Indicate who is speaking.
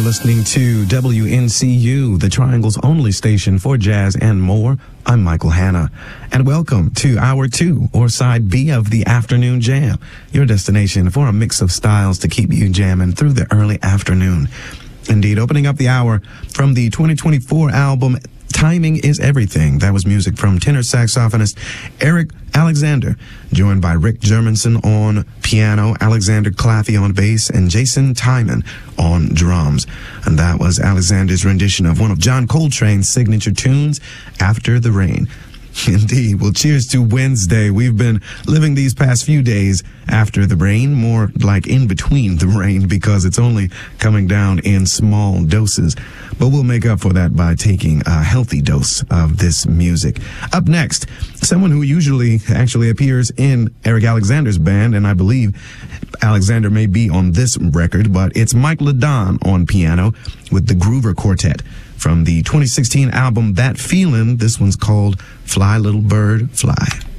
Speaker 1: listening to WNCU, the Triangle's only station for jazz and more. I'm Michael Hanna, and welcome to Hour 2, or Side B of the Afternoon Jam, your destination for a mix of styles to keep you jamming through the early afternoon. Indeed, opening up the hour from the 2024 album Timing is Everything. That was music from tenor saxophonist Eric Alexander, joined by Rick Germanson on piano, Alexander Claffey on bass, and Jason Timon on drums. And that was Alexander's rendition of one of John Coltrane's signature tunes, After the Rain. Indeed. Well, cheers to Wednesday. We've been living these past few days after the rain, more like in between the rain, because it's only coming down in small doses. But we'll make up for that by taking a healthy dose of this music. Up next, someone who usually actually appears in Eric Alexander's band, and I believe Alexander may be on this record, but it's Mike LeDon on piano with the Groover Quartet. From the 2016 album That Feelin', this one's called Fly Little Bird Fly.